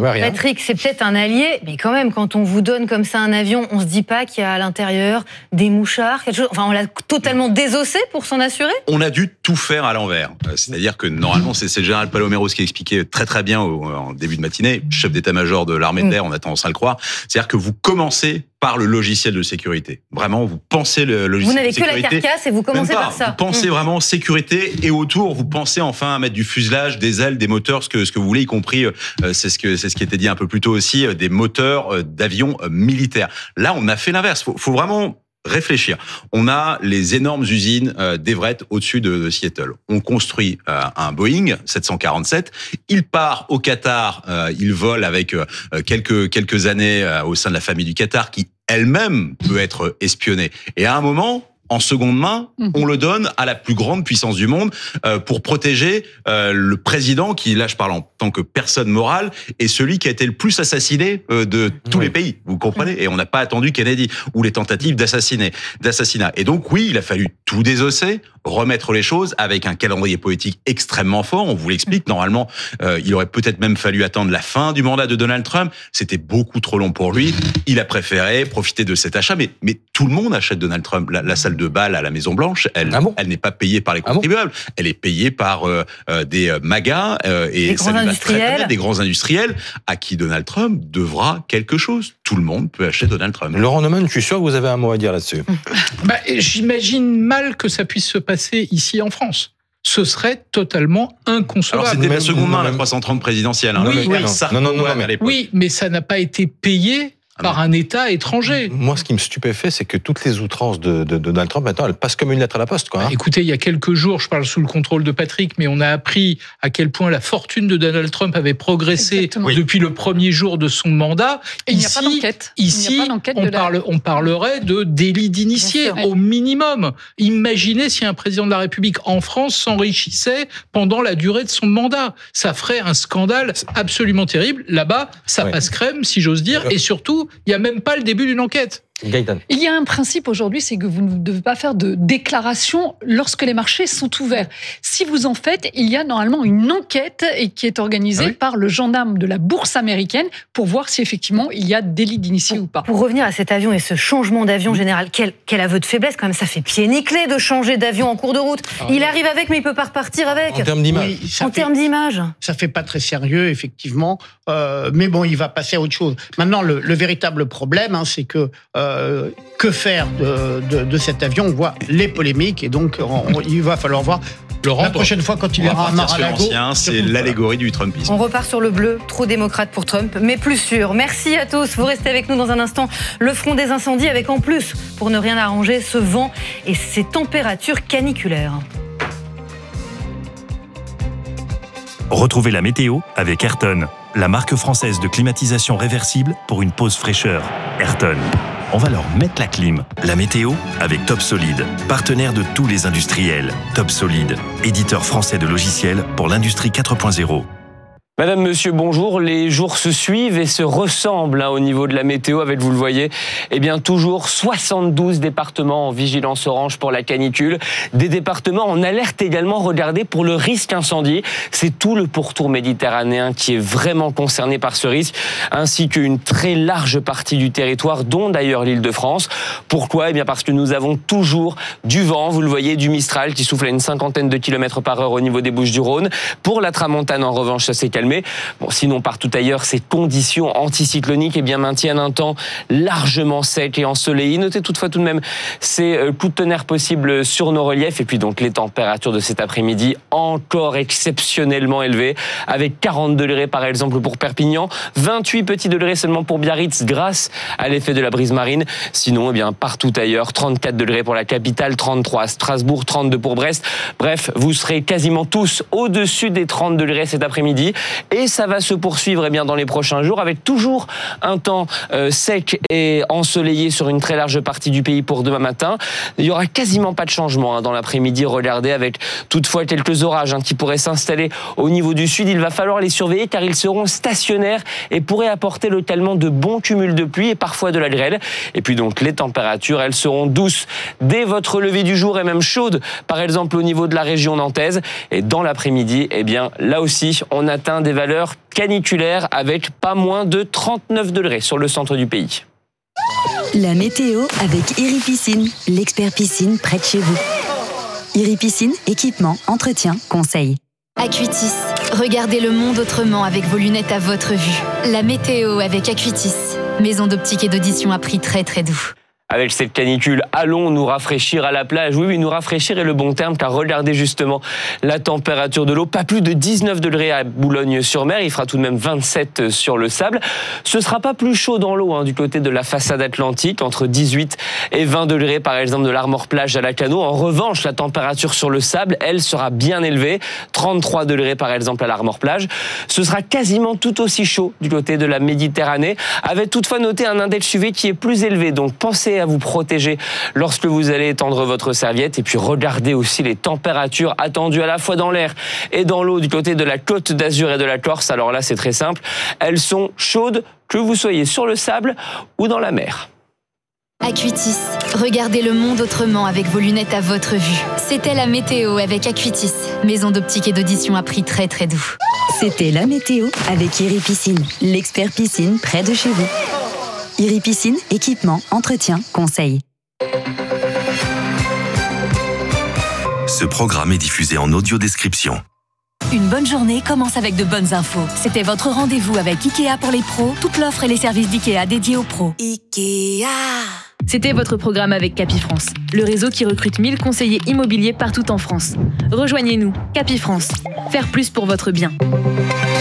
Patrick, c'est peut-être un allié, mais quand même, quand on vous donne comme ça un avion, on se dit pas qu'il y a à l'intérieur des mouchards, quelque chose. Enfin, on l'a totalement désossé pour s'en assurer. On a dû tout faire à l'envers. C'est-à-dire que normalement, c'est le général Paloméros qui expliquait très très bien en début de matinée, chef d'état-major de l'armée de terre, on a tendance à le croire. C'est-à-dire que vous commencez par le logiciel de sécurité. Vraiment, vous pensez le logiciel de sécurité. Vous n'avez que la carcasse et vous commencez par ça. Vous pensez vraiment sécurité et autour, vous pensez enfin à mettre du fuselage, des ailes, des moteurs, ce que vous voulez, y compris, c'est ce qui était dit un peu plus tôt aussi, des moteurs d'avions militaires. Là, on a fait l'inverse. Faut vraiment réfléchir. On a les énormes usines d'Everett au-dessus de Seattle. On construit un Boeing 747. Il part au Qatar. Il vole avec quelques années au sein de la famille du Qatar qui elle-même peut être espionnée. Et à un moment, en seconde main, on le donne à la plus grande puissance du monde pour protéger le président qui, là je parle en tant que personne morale, est celui qui a été le plus assassiné de tous les pays, vous comprenez ? Et on n'a pas attendu Kennedy ou les tentatives d'assassinat. Et donc oui, il a fallu tout désosser, remettre les choses avec un calendrier politique extrêmement fort. On vous l'explique, normalement, il aurait peut-être même fallu attendre la fin du mandat de Donald Trump. C'était beaucoup trop long pour lui. Il a préféré profiter de cet achat. Mais tout le monde achète Donald Trump. La salle de bal à la Maison-Blanche, elle n'est pas payée par les contribuables. Elle est payée par des magas et des grands industriels. Des grands industriels à qui Donald Trump devra quelque chose. Tout le monde peut acheter Donald Trump. Laurent Neumann, je suis sûr que vous avez un mot à dire là-dessus. J'imagine mal que ça puisse se passer ici en France. Ce serait totalement inconcevable. Alors c'était la seconde main, la 330 présidentielle. Oui, mais ça n'a pas été payé par un État étranger. Moi, ce qui me stupéfait, c'est que toutes les outrances de Donald Trump, maintenant, elles passent comme une lettre à la poste, quoi. Écoutez, il y a quelques jours, je parle sous le contrôle de Patrick, mais on a appris à quel point la fortune de Donald Trump avait progressé depuis le premier jour de son mandat. Et il n'y a pas d'enquête. Ici, on parlerait de délit d'initié, au minimum. Imaginez si un président de la République en France s'enrichissait pendant la durée de son mandat. Ça ferait un scandale absolument terrible. Là-bas, ça passe crème, si j'ose dire, et surtout, il n'y a même pas le début d'une enquête. Gaëtan. Il y a un principe aujourd'hui, c'est que vous ne devez pas faire de déclaration lorsque les marchés sont ouverts. Si vous en faites, il y a normalement une enquête qui est organisée par le gendarme de la bourse américaine pour voir si effectivement il y a délit d'initié ou pas. Pour revenir à cet avion et ce changement d'avion général, quel aveu de faiblesse quand même, ça fait pied nickelé de changer d'avion en cours de route. Il arrive avec, mais il peut pas repartir avec. En termes d'image. Oui, termes d'image. Ça fait pas très sérieux, effectivement. Mais bon, il va passer à autre chose. Maintenant, le véritable problème, c'est que faire de cet avion? On voit les polémiques et donc il va falloir voir la prochaine fois quand il ira à Mar-a-Lago. C'est l'allégorie du Trumpisme. On repart sur le bleu, trop démocrate pour Trump, mais plus sûr. Merci à tous. Vous restez avec nous dans un instant. Le front des incendies avec en plus, pour ne rien arranger, ce vent et ces températures caniculaires. Retrouvez la météo avec Ayrton, la marque française de climatisation réversible pour une pause fraîcheur. Ayrton. On va leur mettre la clim. La météo avec Top Solid, partenaire de tous les industriels. Top Solid, éditeur français de logiciels pour l'industrie 4.0. Madame, monsieur, bonjour. Les jours se suivent et se ressemblent au niveau de la météo avec, vous le voyez, toujours 72 départements en vigilance orange pour la canicule. Des départements en alerte également, regardez, pour le risque incendie. C'est tout le pourtour méditerranéen qui est vraiment concerné par ce risque, ainsi qu'une très large partie du territoire, dont d'ailleurs l'Île-de-France. Pourquoi ? Parce que nous avons toujours du vent, vous le voyez, du Mistral qui souffle à une 50aine de kilomètres par heure au niveau des Bouches-du-Rhône. Pour la Tramontane, en revanche, ça s'est calmé. Sinon, partout ailleurs, ces conditions anticycloniques maintiennent un temps largement sec et ensoleillé. Notez toutefois tout de même ces coups de tonnerre possibles sur nos reliefs. Et puis donc les températures de cet après-midi encore exceptionnellement élevées, avec 40 degrés par exemple pour Perpignan, 28 petits degrés seulement pour Biarritz grâce à l'effet de la brise marine. Sinon, partout ailleurs, 34 degrés pour la capitale, 33 à Strasbourg, 32 pour Brest. Bref, vous serez quasiment tous au-dessus des 30 degrés cet après-midi. Et ça va se poursuivre dans les prochains jours avec toujours un temps sec et ensoleillé sur une très large partie du pays pour demain matin. Il n'y aura quasiment pas de changement dans l'après-midi, regardez, avec toutefois quelques orages qui pourraient s'installer au niveau du sud. Il va falloir les surveiller car ils seront stationnaires et pourraient apporter localement de bons cumuls de pluie et parfois de la grêle. Et puis donc les températures, elles seront douces dès votre lever du jour et même chaudes, par exemple au niveau de la région nantaise. Et dans l'après-midi, là aussi, on atteint des valeurs caniculaires avec pas moins de 39 degrés sur le centre du pays. La météo avec Iri Piscine, l'expert piscine près de chez vous. Iri Piscine, équipement, entretien, conseil. Acuitis, regardez le monde autrement avec vos lunettes à votre vue. La météo avec Acuitis, maison d'optique et d'audition à prix très très doux. Avec cette canicule, allons nous rafraîchir à la plage. Oui, nous rafraîchir est le bon terme, car regardez justement la température de l'eau. Pas plus de 19 degrés à Boulogne-sur-Mer. Il fera tout de même 27 sur le sable. Ce sera pas plus chaud dans l'eau du côté de la façade atlantique, entre 18 et 20 degrés, par exemple, de l'Armor-Plage à Lacanau. En revanche, la température sur le sable, elle, sera bien élevée. 33 degrés, par exemple, à l'Armor-Plage. Ce sera quasiment tout aussi chaud du côté de la Méditerranée, avec toutefois noté un index UV qui est plus élevé. Donc, pensez à vous protéger lorsque vous allez étendre votre serviette, et puis regardez aussi les températures attendues à la fois dans l'air et dans l'eau du côté de la Côte d'Azur et de la Corse. Alors là, c'est très simple, elles sont chaudes que vous soyez sur le sable ou dans la mer. Acuitis, regardez le monde autrement avec vos lunettes à votre vue. C'était la météo avec Acuitis, maison d'optique et d'audition à prix très très doux. C'était la météo avec Iri Piscine, l'expert piscine près de chez vous. Iri Piscine, équipement, entretien, conseil. Ce programme est diffusé en audio-description. Une bonne journée commence avec de bonnes infos. C'était votre rendez-vous avec Ikea pour les pros. Toute l'offre et les services d'Ikea dédiés aux pros. Ikea. C'était votre programme avec Capifrance, le réseau qui recrute 1000 conseillers immobiliers partout en France. Rejoignez-nous, Capifrance. Faire plus pour votre bien.